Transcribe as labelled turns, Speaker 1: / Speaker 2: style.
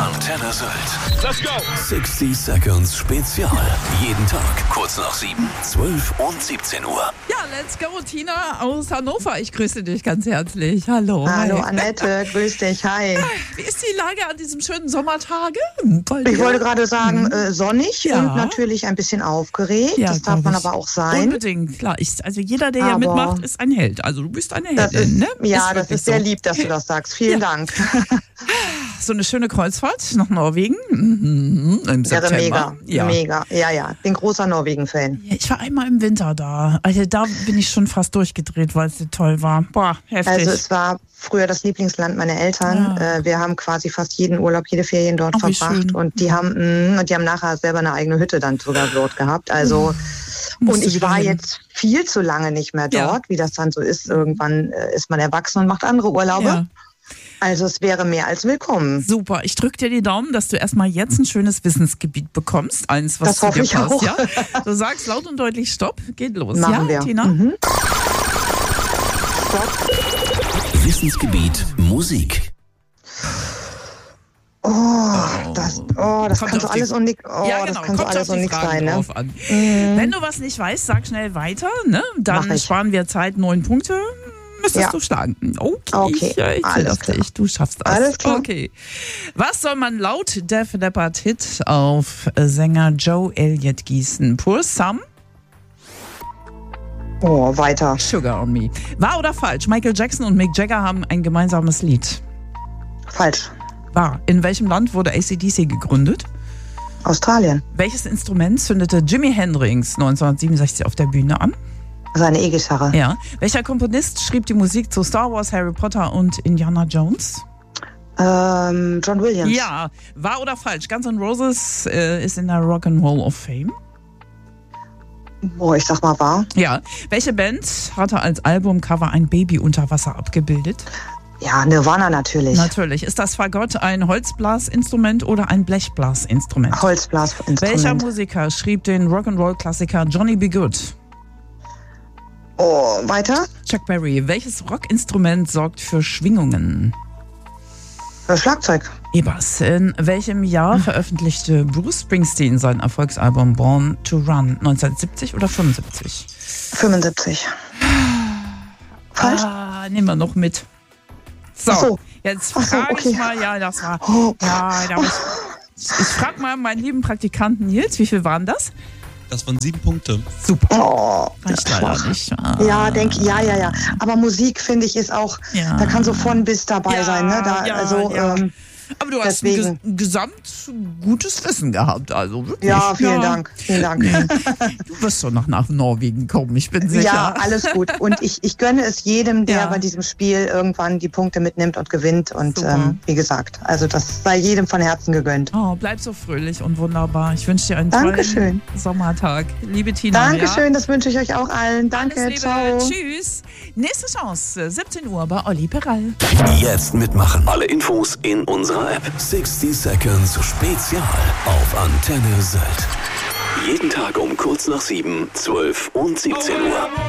Speaker 1: Antenne Sylt.
Speaker 2: Let's go!
Speaker 1: 60 Seconds Spezial. Jeden Tag kurz nach 7, 12 und 17 Uhr.
Speaker 3: Ja, let's go, Tina aus Hannover. Ich grüße dich ganz herzlich. Hallo.
Speaker 4: Hallo
Speaker 3: Hi.
Speaker 4: Annette, grüß dich, hi.
Speaker 3: Wie ist die Lage an diesem schönen Sommertage?
Speaker 4: Ich wollte gerade sagen, sonnig
Speaker 3: Ja.
Speaker 4: und natürlich ein bisschen aufgeregt.
Speaker 3: Ja,
Speaker 4: das darf man
Speaker 3: glaub ich.
Speaker 4: aber auch sein.
Speaker 3: Unbedingt, klar. Also jeder, der hier
Speaker 4: Aber-
Speaker 3: mitmacht, ist ein Held. Also du bist eine
Speaker 4: Das
Speaker 3: Heldin,
Speaker 4: ist,
Speaker 3: ne?
Speaker 4: ja, das
Speaker 3: wirklich
Speaker 4: ist sehr
Speaker 3: so.
Speaker 4: lieb, dass du das sagst. Vielen Dank.
Speaker 3: So eine schöne Kreuzfahrt nach Norwegen im
Speaker 4: Wäre
Speaker 3: September.
Speaker 4: mega,
Speaker 3: Ja.
Speaker 4: mega. Ja, bin großer Norwegen-Fan.
Speaker 3: Ja, ich war einmal im Winter da. Also da bin ich schon fast durchgedreht, weil es so toll war. Boah, heftig.
Speaker 4: Also es war früher das Lieblingsland meiner Eltern.
Speaker 3: Ja.
Speaker 4: Wir haben quasi fast jeden Urlaub, jede Ferien dort
Speaker 3: Ach, wie
Speaker 4: verbracht.
Speaker 3: schön.
Speaker 4: Und die haben nachher selber eine eigene Hütte dann sogar dort gehabt. Also
Speaker 3: Musst
Speaker 4: und
Speaker 3: du
Speaker 4: ich
Speaker 3: wieder
Speaker 4: war
Speaker 3: hin.
Speaker 4: jetzt viel zu lange nicht mehr
Speaker 3: Ja.
Speaker 4: dort, wie das dann so ist. Irgendwann ist man erwachsen und macht andere Urlaube.
Speaker 3: Ja.
Speaker 4: Also es wäre mehr als willkommen.
Speaker 3: Super, ich drücke dir die Daumen, dass du erstmal jetzt ein schönes Wissensgebiet bekommst. Eins, was
Speaker 4: Das
Speaker 3: zu
Speaker 4: hoffe
Speaker 3: dir
Speaker 4: ich
Speaker 3: passt.
Speaker 4: auch.
Speaker 3: Ja? Du sagst laut und deutlich Stopp, geht los.
Speaker 4: Machen
Speaker 3: ja,
Speaker 4: wir.
Speaker 3: Tina?
Speaker 4: Mhm.
Speaker 1: Wissensgebiet Musik.
Speaker 4: Das
Speaker 3: Kommt
Speaker 4: kann so
Speaker 3: auf die-
Speaker 4: alles und nix.
Speaker 3: Ja,
Speaker 4: das
Speaker 3: genau.
Speaker 4: kann so
Speaker 3: Kommt
Speaker 4: alles
Speaker 3: auf
Speaker 4: und
Speaker 3: die
Speaker 4: nix
Speaker 3: Fragen
Speaker 4: sein, ne?
Speaker 3: drauf an. Wenn du was nicht weißt, sag schnell weiter. Ne? Dann
Speaker 4: Mach ich.
Speaker 3: sparen wir Zeit, 9 Punkte. Müsstest
Speaker 4: Ja.
Speaker 3: du schlagen. Okay,
Speaker 4: Okay,
Speaker 3: ich will
Speaker 4: alles
Speaker 3: auf
Speaker 4: klar.
Speaker 3: dich. Du schaffst das.
Speaker 4: Alles klar.
Speaker 3: Okay. Was soll man laut Def Leppard Hit auf Sänger Joe Elliott gießen? Pour some
Speaker 4: Oh, weiter.
Speaker 3: Sugar on Me. Wahr oder falsch? Michael Jackson und Mick Jagger haben ein gemeinsames Lied.
Speaker 4: Falsch.
Speaker 3: Wahr. In welchem Land wurde AC/DC gegründet?
Speaker 4: Australien.
Speaker 3: Welches Instrument zündete Jimi Hendrix 1967 auf der Bühne an?
Speaker 4: Seine E-Gitarre.
Speaker 3: Ja. Welcher Komponist schrieb die Musik zu Star Wars, Harry Potter und Indiana Jones?
Speaker 4: John Williams.
Speaker 3: Ja. Wahr oder falsch? Guns N' Roses ist in der Rock'n'Roll of Fame.
Speaker 4: Oh, ich sag mal wahr.
Speaker 3: Ja. Welche Band hatte als Albumcover ein Baby unter Wasser abgebildet?
Speaker 4: Ja, Nirvana natürlich.
Speaker 3: Natürlich. Ist das Fagott ein Holzblasinstrument oder ein Blechblasinstrument?
Speaker 4: Holzblasinstrument.
Speaker 3: Welcher Musiker schrieb den Rock'n'Roll-Klassiker Johnny B. Good?
Speaker 4: Oh, weiter?
Speaker 3: Chuck Berry. Welches Rockinstrument sorgt für Schwingungen?
Speaker 4: Schlagzeug.
Speaker 3: Ebers. In welchem Jahr veröffentlichte Bruce Springsteen sein Erfolgsalbum Born to Run? 1970 oder 75?
Speaker 4: 75. Falsch?
Speaker 3: Nehmen wir noch mit. So,
Speaker 4: Ach so.
Speaker 3: jetzt
Speaker 4: Ach so,
Speaker 3: frage
Speaker 4: okay.
Speaker 3: ich mal, ja, das war.
Speaker 4: Oh.
Speaker 3: Ja, da muss ich frage mal meinen lieben Praktikanten Nils, wie viel waren das?
Speaker 5: Das waren 7 Punkte.
Speaker 3: Super.
Speaker 4: Oh,
Speaker 3: Reicht leider nicht.
Speaker 4: Ja, ja. Aber Musik, finde ich, ist auch,
Speaker 3: Ja.
Speaker 4: da kann so von bis dabei sein. Ne?
Speaker 3: Ja. Aber du hast
Speaker 4: deswegen.
Speaker 3: ein gesamt gutes Wissen gehabt, also wirklich.
Speaker 4: Ja, vielen Dank. Vielen Dank.
Speaker 3: Nee. Du wirst doch noch nach Norwegen kommen, ich bin sicher.
Speaker 4: Ja, alles gut. Und ich gönne es jedem, der
Speaker 3: Ja.
Speaker 4: bei diesem Spiel irgendwann die Punkte mitnimmt und gewinnt. Und
Speaker 3: Super.
Speaker 4: wie gesagt, also das sei jedem von Herzen gegönnt.
Speaker 3: Oh, bleib so fröhlich und wunderbar. Ich wünsche dir einen tollen
Speaker 4: Dankeschön.
Speaker 3: Sommertag. Liebe Tina.
Speaker 4: Dankeschön, das wünsche ich euch auch allen.
Speaker 3: Ja?
Speaker 4: Danke,
Speaker 3: Alles Liebe.
Speaker 4: ciao.
Speaker 3: Tschüss. Nächste Chance, 17 Uhr bei Olli Peral.
Speaker 1: Jetzt mitmachen. Alle Infos in unserer App. 60 Seconds Spezial auf Antenne Sylt. Jeden Tag um kurz nach 7, 12 und 17 Uhr.